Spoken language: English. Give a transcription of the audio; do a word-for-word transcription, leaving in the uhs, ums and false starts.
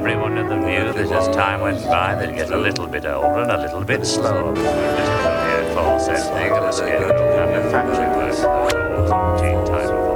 everyone of the view that as time went by, they'd get a little bit older and a little bit slower. This is a false ending of a scheduled manufacturing work. That was all teen time.